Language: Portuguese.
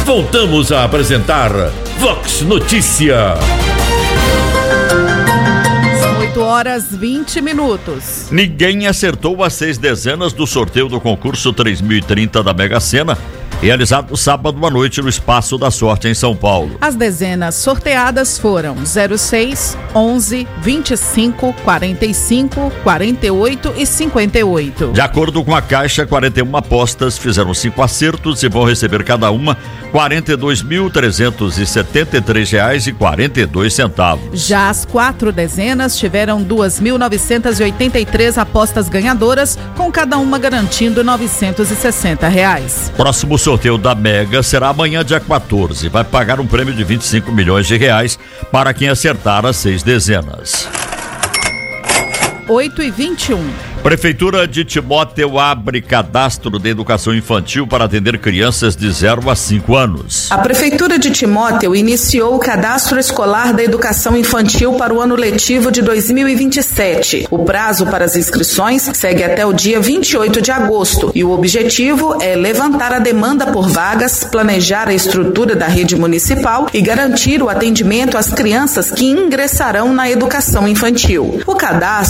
Voltamos a apresentar Vox Notícia. 8h20. Ninguém acertou as 6 dezenas do sorteio do concurso 3030 da Mega Sena, realizado sábado à noite no Espaço da Sorte em São Paulo. As dezenas sorteadas foram 06, 11, 25, 45, 48 e 58. De acordo com a Caixa, 41 apostas fizeram 5 acertos e vão receber cada uma R$ 42.373,42. Já as 4 dezenas tiveram 2.983 apostas ganhadoras, com cada uma garantindo R$ 960. Próximo sorteio da Mega será amanhã, dia 14. Vai pagar um prêmio de R$25 milhões para quem acertar as 6 dezenas. 8h21. Prefeitura de Timóteo abre cadastro de educação infantil para atender crianças de 0 a 5 anos. A Prefeitura de Timóteo iniciou o cadastro escolar da educação infantil para o ano letivo de 2027. O prazo para as inscrições segue até o dia 28 de agosto e o objetivo é levantar a demanda por vagas, planejar a estrutura da rede municipal e garantir o atendimento às crianças que ingressarão na educação infantil. O cadastro